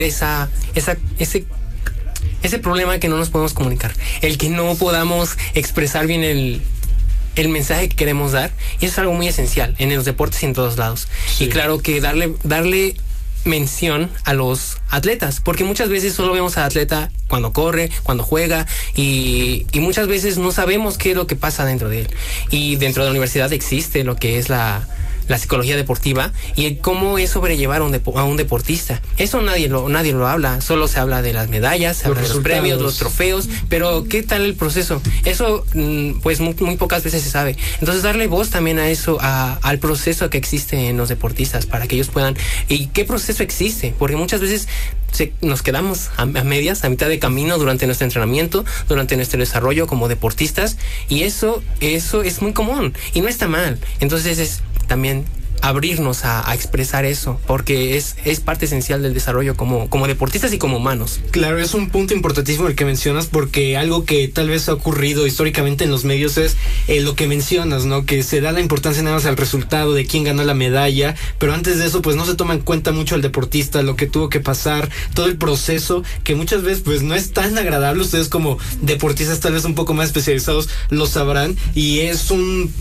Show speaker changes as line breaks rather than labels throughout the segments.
ese problema que no nos podemos comunicar, el que no podamos expresar bien el mensaje que queremos dar, y eso es algo muy esencial en los deportes y en todos lados. Sí. Y claro que darle mención a los atletas, porque muchas veces solo vemos al atleta cuando corre, cuando juega, y muchas veces no sabemos qué es lo que pasa dentro de él. Y dentro de la universidad existe lo que es la psicología deportiva y cómo es sobrellevar a un deportista. Eso nadie lo habla, solo se habla de las medallas, se habla de los premios, los trofeos, pero ¿qué tal el proceso? Eso pues muy pocas veces se sabe. Entonces darle voz también a eso, al proceso que existe en los deportistas, para que ellos puedan, y qué proceso existe, porque muchas veces nos quedamos a medias, a mitad de camino durante nuestro entrenamiento, durante nuestro desarrollo como deportistas, y eso es muy común y no está mal. Entonces es también abrirnos a expresar eso, porque es parte esencial del desarrollo como deportistas y como humanos.
Claro, es un punto importantísimo el que mencionas, porque algo que tal vez ha ocurrido históricamente en los medios es lo que mencionas, ¿no? Que se da la importancia nada más al resultado de quién ganó la medalla, pero antes de eso pues no se toma en cuenta mucho al deportista, lo que tuvo que pasar, todo el proceso, que muchas veces pues no es tan agradable. Ustedes como deportistas tal vez un poco más especializados lo sabrán, y es un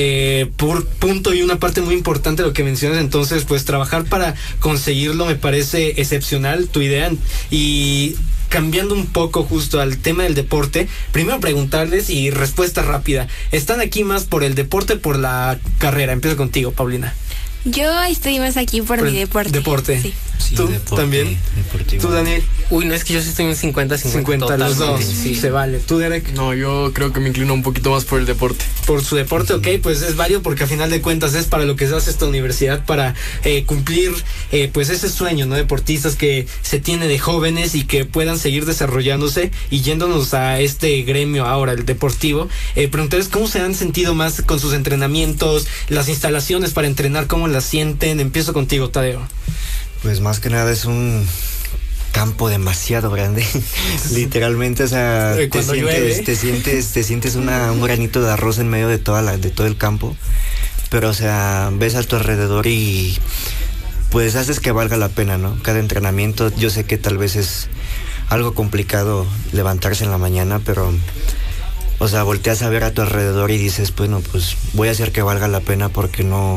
punto y una parte muy importante lo que mencionas. Entonces pues trabajar para conseguirlo me parece excepcional tu idea. Y cambiando un poco justo al tema del deporte, primero preguntarles, y respuesta rápida, ¿están aquí más por el deporte o por la carrera? Empiezo contigo, Paulina.
Yo estoy más aquí por mi deporte.
¿Deporte?
Sí.
¿Tú
deporte,
también?
Deportivo.
¿Tú, Daniel?
Uy, no, es que yo sí estoy en 50-50.
Los dos,
sí.
Se vale. ¿Tú, Derek?
No, yo creo que me inclino un poquito más por el deporte.
Por su deporte, ok, pues es válido, porque a final de cuentas es para lo que se hace esta universidad, para cumplir pues ese sueño, ¿no? Deportistas que se tiene de jóvenes y que puedan seguir desarrollándose. Y yéndonos a este gremio ahora, el deportivo, preguntarles cómo se han sentido más con sus entrenamientos, las instalaciones para entrenar, cómo las sienten. Empiezo contigo, Tadeo.
Pues más que nada es un campo demasiado grande, literalmente, o sea, te sientes un granito de arroz en medio de todo el campo, pero o sea, ves a tu alrededor y pues haces que valga la pena, ¿no? Cada entrenamiento, yo sé que tal vez es algo complicado levantarse en la mañana, pero o sea, volteas a ver a tu alrededor y dices, bueno, pues voy a hacer que valga la pena, porque no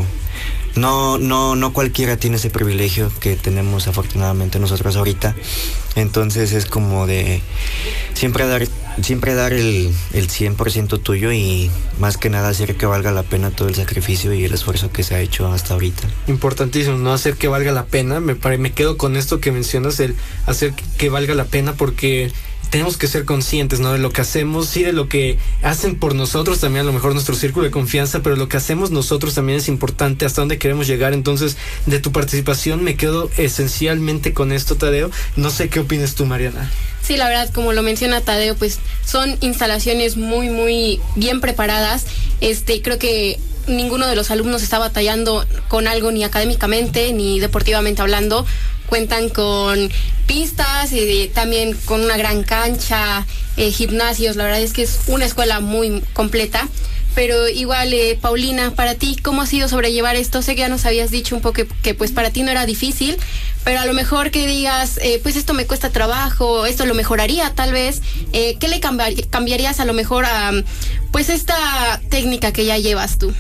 cualquiera tiene ese privilegio que tenemos afortunadamente nosotros ahorita. Entonces es como de siempre dar el 100% tuyo, y más que nada hacer que valga la pena todo el sacrificio y el esfuerzo que se ha hecho hasta ahorita.
Importantísimo, no hacer que valga la pena. Me quedo con esto que mencionas, el hacer que valga la pena, porque tenemos que ser conscientes, ¿no? De lo que hacemos, sí, de lo que hacen por nosotros también, a lo mejor nuestro círculo de confianza, pero lo que hacemos nosotros también es importante, hasta dónde queremos llegar. Entonces, de tu participación me quedo esencialmente con esto, Tadeo. No sé qué opinas tú, Mariana.
Sí, la verdad, como lo menciona Tadeo, pues son instalaciones muy, muy bien preparadas. Creo que ninguno de los alumnos está batallando con algo, ni académicamente, ni deportivamente hablando. Cuentan con pistas y también con una gran cancha, gimnasios. La verdad es que es una escuela muy completa. Pero igual, Paulina, para ti, ¿cómo ha sido sobrellevar esto? Sé que ya nos habías dicho un poco que pues para ti no era difícil, pero a lo mejor que digas, pues esto me cuesta trabajo, esto lo mejoraría tal vez. ¿Qué le cambiarías a lo mejor a pues esta técnica que ya llevas tú?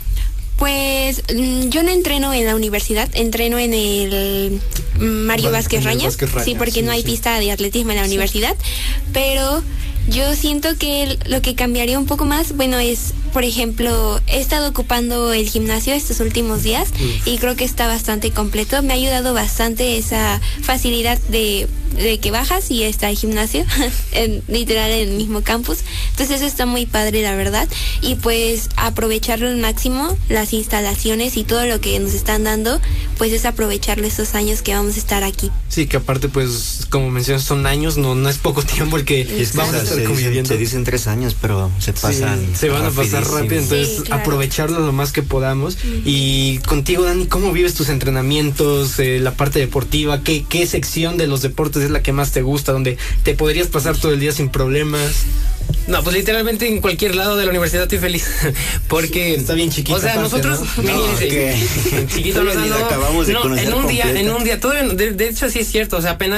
Pues yo no entreno en la universidad, entreno en el Mario Vázquez Raña, sí, porque no hay pista de atletismo en la universidad, pero yo siento que lo que cambiaría un poco más, bueno, es, por ejemplo, he estado ocupando el gimnasio estos últimos días y creo que está bastante completo. Me ha ayudado bastante esa facilidad de que bajas y está el gimnasio, literal en el mismo campus. Entonces eso está muy padre, la verdad. Y pues aprovecharlo al máximo, las instalaciones y todo lo que nos están dando, pues es aprovecharlo estos años que vamos a estar aquí.
Sí, que aparte pues, como mencionas, son años, no es poco tiempo el que vamos a estar conviviendo.
Se dicen 3 años, pero se pasan.
Sí, se van a pasar rápido, entonces sí, claro, aprovecharlo lo más que podamos. Y contigo, Dani, ¿cómo vives tus entrenamientos, la parte deportiva? ¿Qué sección de los deportes es la que más te gusta, donde te podrías pasar todo el día sin problemas?
No, pues literalmente en cualquier lado de la universidad estoy feliz. Porque.
Está bien chiquito.
O sea, nosotros.
Chiquito,
en un día, todavía, de hecho sí es cierto. O sea, apenas